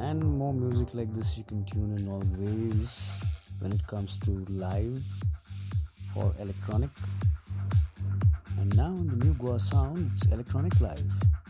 and more music like this you can tune in always when it comes to live or electronic. And now in the new Goa sound, it's electronic live.